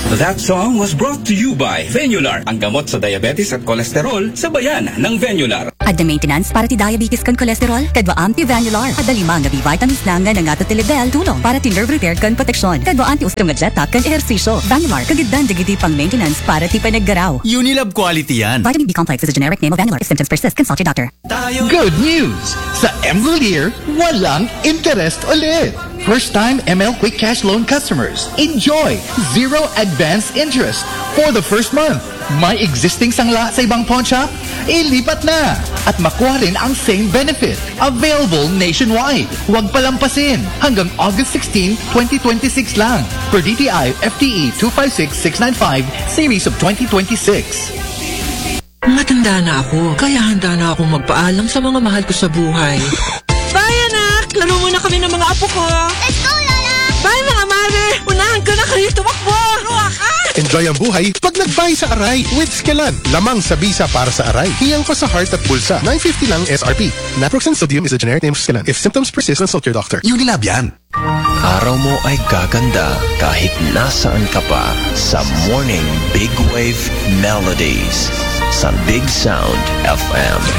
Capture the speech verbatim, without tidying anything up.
That song was brought to you by Venular, ang gamot sa diabetes at kolesterol sa bayan ng Venular. Adda maintenance para ti diabetes kan kolesterol, kadwa anti-Venular. Adda lima nga B-vitamins lang nga nangato ti level tulong para ti nerve repair kan proteksyon. Kadwa anti-ustong nga jet kan ehersisyo. Venular, kagiddan digiti pang maintenance para ti panaggaraw. Unilab quality yan. Vitamin B complex is a generic name of Venular. If symptoms persist, consult your doctor. Good news! Sa Emrolier, walang interest ulit. First-time M L Quick Cash Loan customers, enjoy zero advance interest for the first month. May existing sangla sa ibang pawn shop? Ilipat na! At makuha rin ang same benefit. Available nationwide. Huwag palampasin. Hanggang August sixteenth, twenty twenty-six lang. Per D T I F T E two five six six nine five, Series of twenty twenty-six. Matanda na ako, kaya handa na akong magpaalam sa mga mahal ko sa buhay. Bye, anak! Laro muna kami ng mga apo ko. Let's go, Lola! Bye, mga mare! Unahan ko na kayo tumakbo! Ruwa ka! Enjoy ang buhay pag nag-buy sa Aray with Skelan. Lamang sa bisa para sa Aray. Hiyang pa sa heart at pulsa. nine fifty lang S R P. Naproxen sodium is a generic name for Skelan. If symptoms persist, consult your doctor. Unilab yan. Araw mo ay gaganda kahit nasaan ka pa sa Morning Big Wave Melodies sa Big Sound F M.